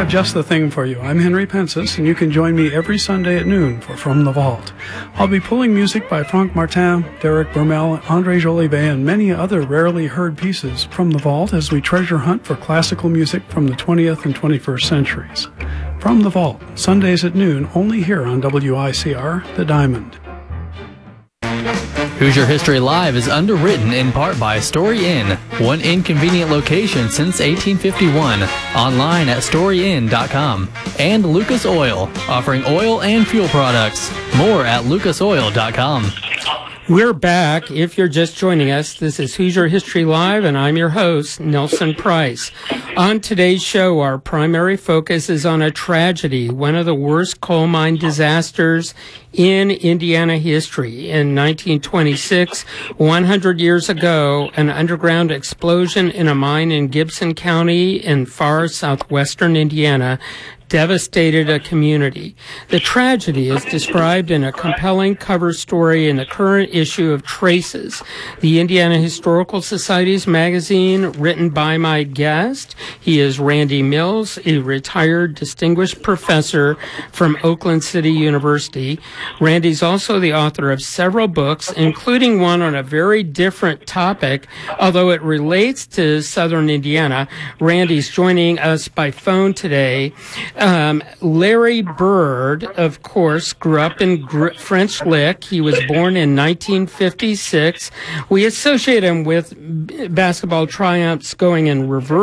have just the thing for you. I'm Henry Pensis, and you can join me every Sunday at noon for From the Vault. I'll be pulling music by Franck Martin, Derek Vermel, André Jolivet, and many other rarely heard pieces from the vault as we treasure hunt for classical music from the 20th and 21st centuries. From the Vault, Sundays at noon, only here on WICR, The Diamond. Hoosier History Live is underwritten in part by Story Inn, one inconvenient location since 1851, online at storyinn.com, and Lucas Oil, offering oil and fuel products. More at lucasoil.com. We're back. If you're just joining us, this is Hoosier History Live, and I'm your host, Nelson Price. On today's show, our primary focus is on a tragedy, one of the worst coal mine disasters in Indiana history. In 1926, 100 years ago, an underground explosion in a mine in Gibson County in far southwestern Indiana devastated a community. The tragedy is described in a compelling cover story in the current issue of Traces, the Indiana Historical Society's magazine, written by my guest. He is Randy Mills, a retired distinguished professor from Oakland City University. Randy's also the author of several books, including one on a very different topic, although it relates to southern Indiana. Randy's joining us by phone today. Larry Bird, of course, grew up in French Lick. He was born in 1956. We associate him with basketball triumphs going in reverse